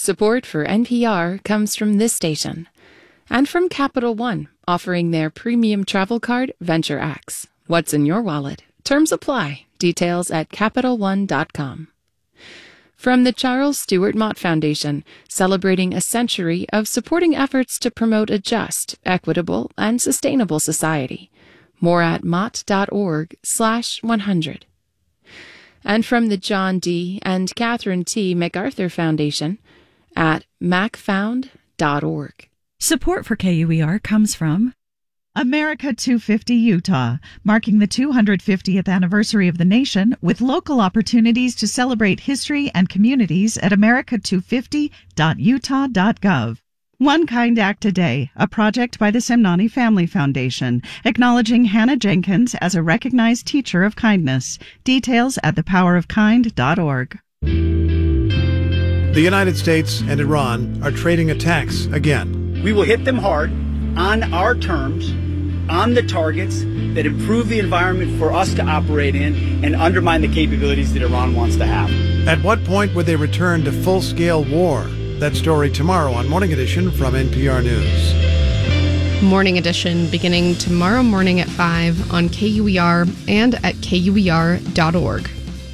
Support for NPR comes from this station and from Capital One, offering their premium travel card, VentureX. What's in your wallet? Terms apply. Details at CapitalOne.com. From the Charles Stewart Mott Foundation, celebrating a century of supporting efforts to promote a just, equitable, and sustainable society. More at mott.org/100. And from the John D. and Catherine T. MacArthur Foundation at macfound.org. Support for KUER comes from America 250 Utah, marking the 250th anniversary of the nation with local opportunities to celebrate history and communities at america250.utah.gov. One Kind Act a Day, a project by the Semnani Family Foundation, acknowledging Hannah Jenkins as a recognized teacher of kindness. Details at thepowerofkind.org. The United States and Iran are trading attacks again. We will hit them hard, on our terms, on the targets that improve the environment for us to operate in and undermine the capabilities that Iran wants to have. At what point would they return to full-scale war? That story tomorrow on Morning Edition from NPR News. Morning Edition beginning tomorrow morning at 5 on KUER and at KUER.org.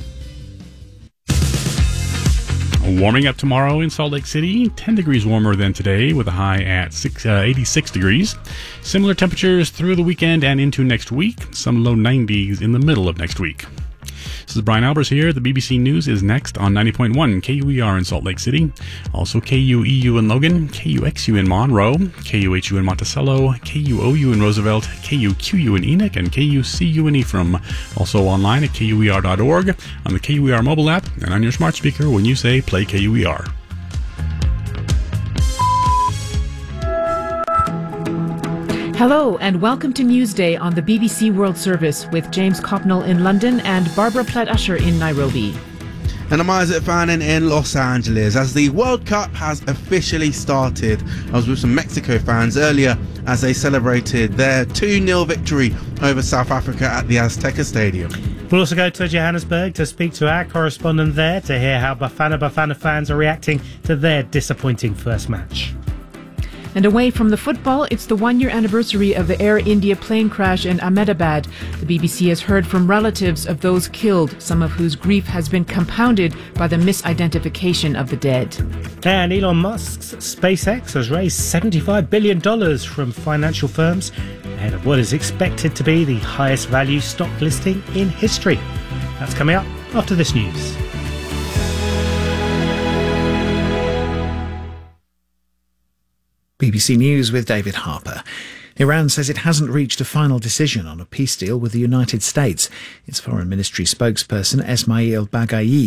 Warming up tomorrow in Salt Lake City, 10 degrees warmer than today with a high at 86 degrees. Similar temperatures through the weekend and into next week, some low 90s in the middle of next week. This is Brian Albers here. The BBC News is next on 90.1 KUER in Salt Lake City. Also KUEU in Logan, KUXU in Monroe, KUHU in Monticello, KUOU in Roosevelt, KUQU in Enoch, and KUCU in Ephraim. Also online at KUER.org, on the KUER mobile app, and on your smart speaker when you say play KUER. Hello and welcome to Newsday on the BBC World Service with James Copnell in London and Barbara Platt-Usher in Nairobi. And I'm Isaac Fannin in Los Angeles as the World Cup has officially started. I was with some Mexico fans earlier as they celebrated their 2-0 victory over South Africa at the Azteca Stadium. We'll also go to Johannesburg to speak to our correspondent there to hear how Bafana fans are reacting to their disappointing first match. And away from the football, it's the 1-year anniversary of the Air India plane crash in Ahmedabad. The BBC has heard from relatives of those killed, some of whose grief has been compounded by the misidentification of the dead. And Elon Musk's SpaceX has raised $75 billion from financial firms ahead of what is expected to be the highest value stock listing in history. That's coming up after this news. BBC News with David Harper. Iran says it hasn't reached a final decision on a peace deal with the United States. Its Foreign Ministry spokesperson Esmail Baghaei